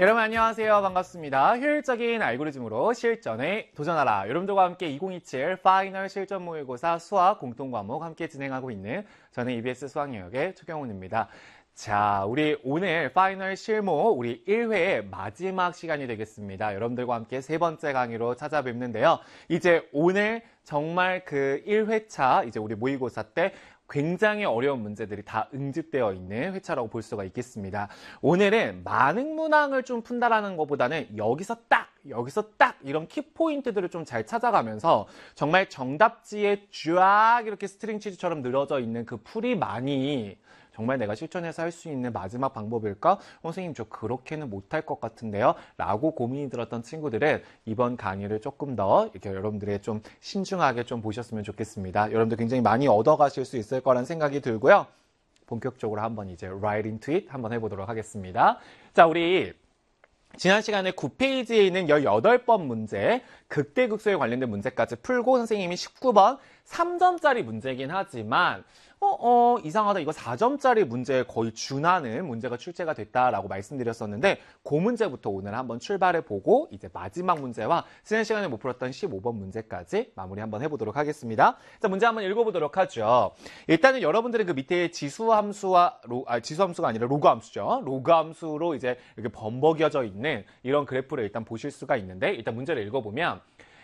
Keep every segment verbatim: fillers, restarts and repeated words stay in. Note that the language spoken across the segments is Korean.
여러분 안녕하세요. 반갑습니다. 효율적인 알고리즘으로 실전에 도전하라. 여러분들과 함께 이천이십칠 파이널 실전 모의고사 수학 공통과목 함께 진행하고 있는 저는 이비에스 수학영역의 최경훈입니다. 자, 우리 오늘 파이널 실무 우리 일 회의 마지막 시간이 되겠습니다. 여러분들과 함께 세 번째 강의로 찾아뵙는데요. 이제 오늘 정말 그 일 회차 이제 우리 모의고사 때 굉장히 어려운 문제들이 다 응집되어 있는 회차라고 볼 수가 있겠습니다. 오늘은 많은 문항을 좀 푼다라는 것보다는 여기서 딱, 여기서 딱 이런 키포인트들을 좀 잘 찾아가면서 정말 정답지에 쫙 이렇게 스트링 치즈처럼 늘어져 있는 그 풀이 많이 정말 내가 실전에서 할 수 있는 마지막 방법일까? 어, 선생님 저 그렇게는 못할 것 같은데요? 라고 고민이 들었던 친구들은 이번 강의를 조금 더 이렇게 여러분들의 좀 신중하게 좀 보셨으면 좋겠습니다. 여러분들 굉장히 많이 얻어가실 수 있을 거란 생각이 들고요. 본격적으로 한번 이제 Right into it 한번 해보도록 하겠습니다. 자, 우리 지난 시간에 구 페이지에 있는 십팔 번 문제, 극대극소에 관련된 문제까지 풀고 선생님이 십구 번 삼 점짜리 문제이긴 하지만 어, 어, 이상하다. 이거 사 점짜리 문제에 거의 준하는 문제가 출제가 됐다라고 말씀드렸었는데 그 문제부터 오늘 한번 출발해보고 이제 마지막 문제와 지난 시간에 못 풀었던 십오 번 문제까지 마무리 한번 해보도록 하겠습니다. 자, 문제 한번 읽어보도록 하죠. 일단은 여러분들은 그 밑에 지수함수와, 로, 아, 지수함수가 아니라 로그함수죠. 로그함수로 이제 이렇게 범벅여져 있는 이런 그래프를 일단 보실 수가 있는데 일단 문제를 읽어보면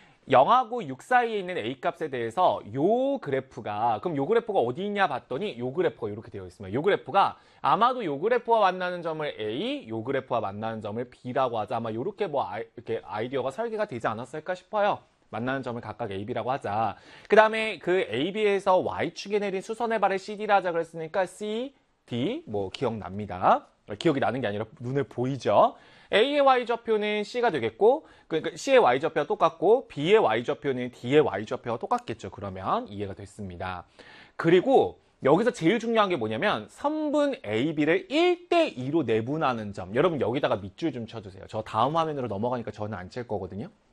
영하고 육 사이에 있는 A값에 대해서 요 그래프가 그럼 요 그래프가 어디 있냐 봤더니 요 그래프가 이렇게 되어 있습니다. 요 그래프가 아마도 요 그래프와 만나는 점을 A, 요 그래프와 만나는 점을 B라고 하자. 아마 요렇게 뭐 아이, 이렇게 아이디어가 설계가 되지 않았을까 싶어요. 만나는 점을 각각 A, B라고 하자. 그 다음에 그 A, B에서 Y축에 내린 수선의 발을 씨디라 하자 그랬으니까 C, D 뭐 기억납니다. 기억이 나는 게 아니라 눈에 보이죠. A의 Y좌표는 C가 되겠고 그러니까 C의 Y좌표가 똑같고 B의 Y좌표는 D의 Y좌표가 똑같겠죠. 그러면 이해가 됐습니다. 그리고 여기서 제일 중요한 게 뭐냐면 선분 A, B를 일 대 이로 내분하는 점. 여러분 여기다가 밑줄 좀 쳐주세요. 저 다음 화면으로 넘어가니까 저는 안 칠 거거든요.